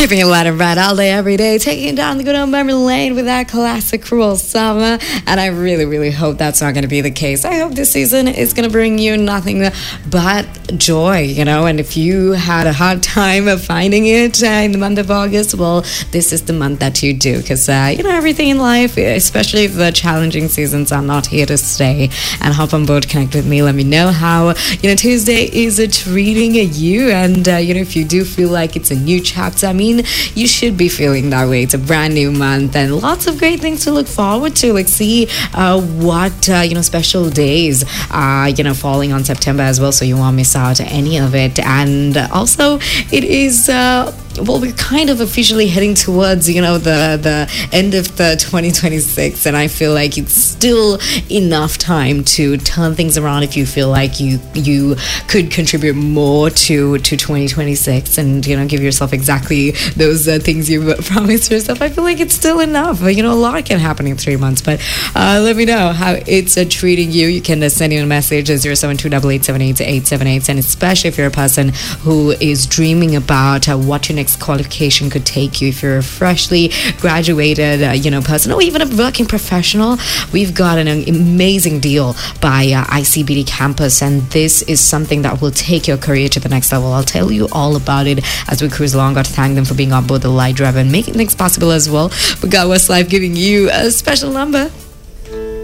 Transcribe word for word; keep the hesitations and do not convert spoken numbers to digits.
Keeping it light and bright all day, every day, taking it down the good old memory lane with that classic Cruel Summer. And I really, really hope that's not going to be the case. I hope this season is going to bring you nothing but joy, you know. And if you had a hard time of finding it uh, in the month of August, well, this is the month that you do. Because, uh, you know, everything in life, especially if the challenging seasons are not here to stay. And hop on board, connect with me. Let me know how, you know, Tuesday is uh, treating you. And, uh, you know, if you do feel like it's a new chapter, I mean, you should be feeling that way. It's a brand new month and lots of great things to look forward to. Like, see uh, what, uh, you know, special days are, you know, falling on September as well. So you won't miss out any of it. And also, it is... Uh, well, we're kind of officially heading towards, you know, the, the end of the twenty twenty-six, and I feel like it's still enough time to turn things around if you feel like you you could contribute more to, to twenty twenty-six and, you know, give yourself exactly those uh, things you promised yourself. I feel like it's still enough. You know, a lot can happen in three months, but uh, let me know how it's uh, treating you. You can uh, send in a message at zero seven two eight eight seven eight eight seven eight, and especially if you're a person who is dreaming about uh, what your next qualification could take you. If you're a freshly graduated uh, you know person, or even a working professional, we've got an amazing deal by uh, I C B D Campus, and this is something that will take your career to the next level. I'll tell you all about it as we cruise along. Got to thank them for being on board the Light Drive and making things possible as well. But God West Life giving you a special number.